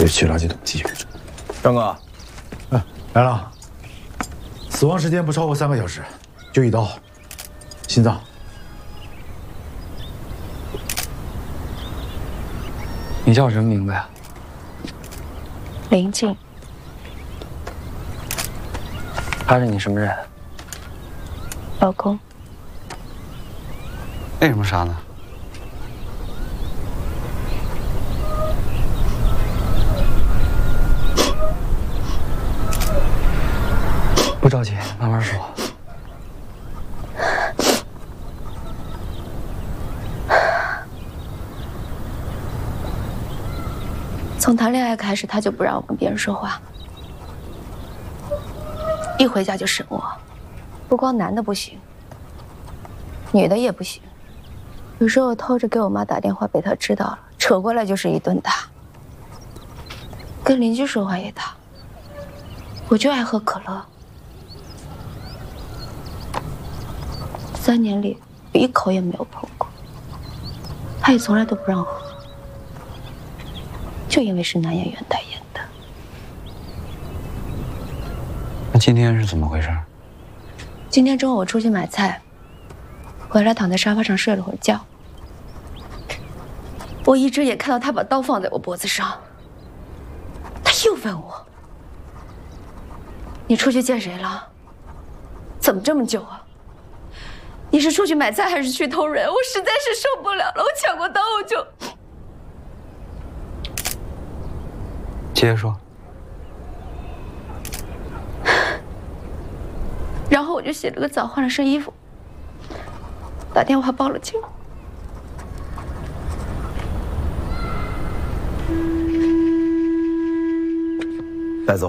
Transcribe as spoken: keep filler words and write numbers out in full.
取垃圾桶机。 张哥， 哎，来了。死亡时间不超过三个小时，就一刀，心脏。 你叫什么名字呀？ 林静。 他是你什么人？ 老公。 为什么杀呢？不着急，慢慢说。 从谈恋爱开始，他就不让我跟别人说话，一回家就审我。不光男的不行，女的也不行。有时候我偷着给我妈打电话，被他知道了，扯过来就是一顿打。跟邻居说话也打。我就爱喝可乐。三年里一口也没有碰过，他也从来都不让喝，就因为是男演员代言的。 那今天是怎么回事？ 今天中午我出去买菜，回来躺在沙发上睡了会儿觉，我一只眼看到他把刀放在我脖子上，他又问我：“你出去见谁了？怎么这么久啊？你是出去买菜还是去偷人？”我实在是受不了了，我抢过刀我就…… 接着说。 然后我就洗了个澡，换了身衣服，打电话报了警。